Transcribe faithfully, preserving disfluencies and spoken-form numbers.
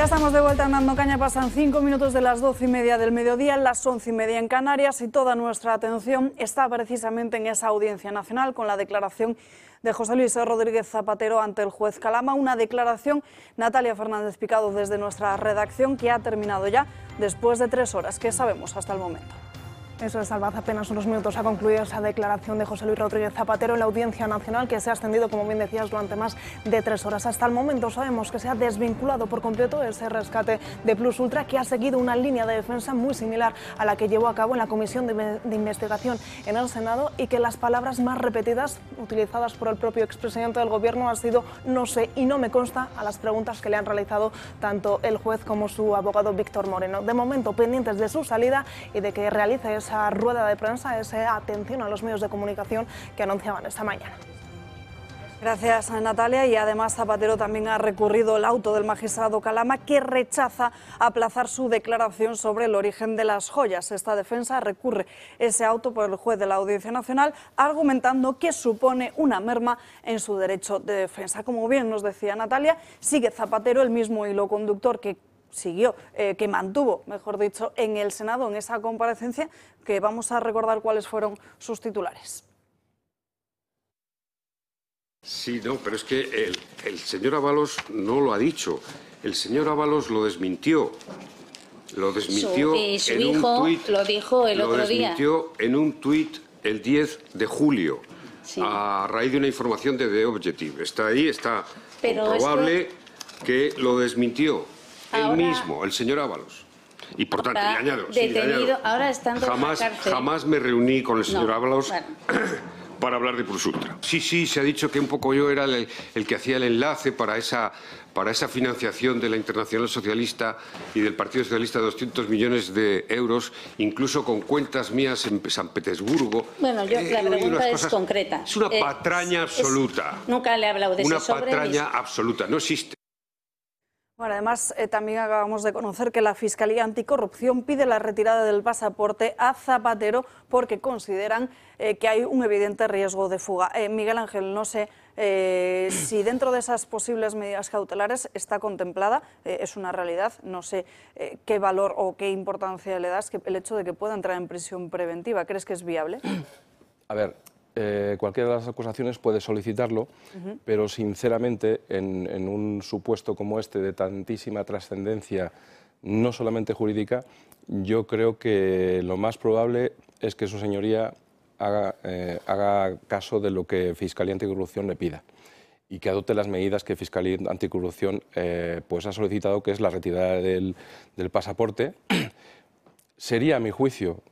Ya estamos de vuelta en Dando Caña, pasan cinco minutos de las doce y media del mediodía, las once y media en Canarias, y toda nuestra atención está precisamente en esa audiencia nacional con la declaración de José Luis Rodríguez Zapatero ante el juez Calama, una declaración, Natalia Fernández Picado, desde nuestra redacción, que ha terminado ya después de tres horas. ¿Qué sabemos hasta el momento? Eso es, Alba, hace apenas unos minutos ha concluido esa declaración de José Luis Rodríguez Zapatero en la Audiencia Nacional, que se ha extendido, como bien decías, durante más de tres horas. Hasta el momento sabemos que se ha desvinculado por completo ese rescate de Plus Ultra, que ha seguido una línea de defensa muy similar a la que llevó a cabo en la Comisión de, de Investigación en el Senado, y que las palabras más repetidas utilizadas por el propio expresidente del Gobierno han sido "no sé" y "no me consta" a las preguntas que le han realizado tanto el juez como su abogado Víctor Moreno. De momento, pendientes de su salida y de que realice esa esa rueda de prensa, esa atención a los medios de comunicación que anunciaban esta mañana. Gracias, Natalia. Y además Zapatero también ha recurrido el auto del magistrado Calama, que rechaza aplazar su declaración sobre el origen de las joyas. Esta defensa recurre ese auto por el juez de la Audiencia Nacional, argumentando que supone una merma en su derecho de defensa. Como bien nos decía Natalia, sigue Zapatero el mismo hilo conductor que siguió, eh, que mantuvo, mejor dicho, en el Senado, en esa comparecencia, que vamos a recordar cuáles fueron sus titulares. Sí, no, pero es que el, el señor Ábalos no lo ha dicho. El señor Ábalos lo desmintió. Lo desmintió su, y su en hijo un tuit, lo dijo el lo otro día. Lo desmintió en un tuit el diez de julio, sí, a raíz de una información de The Objective. Está ahí, está pero comprobable que... que lo desmintió. Ahora, él mismo, el señor Ábalos. Y por tanto, y añado, detenido, sí, añado, ahora estando jamás, en la cárcel. jamás me reuní con el señor no, Ábalos bueno. para hablar de Plus Ultra. Sí, sí, se ha dicho que un poco yo era el, el que hacía el enlace para esa, para esa financiación de la Internacional Socialista y del Partido Socialista de doscientos millones de euros, incluso con cuentas mías en San Petersburgo. Bueno, yo, eh, la pregunta es cosas, concreta. Es una eh, patraña es, absoluta. Es, nunca le he hablado de una ese sobre. patraña ni... absoluta, no existe. Bueno, además, eh, también acabamos de conocer que la Fiscalía Anticorrupción pide la retirada del pasaporte a Zapatero porque consideran eh, que hay un evidente riesgo de fuga. Eh, Miguel Ángel, no sé eh, si dentro de esas posibles medidas cautelares está contemplada, eh, es una realidad, no sé eh, qué valor o qué importancia le das que el hecho de que pueda entrar en prisión preventiva. ¿Crees que es viable? A ver, eh, cualquiera de las acusaciones puede solicitarlo, uh-huh. pero sinceramente en, en un supuesto como este de tantísima trascendencia, no solamente jurídica, yo creo que lo más probable es que su señoría haga, eh, haga caso de lo que Fiscalía Anticorrupción le pida y que adopte las medidas que Fiscalía Anticorrupción eh, pues ha solicitado, que es la retirada del, del pasaporte. Sería, a mi juicio,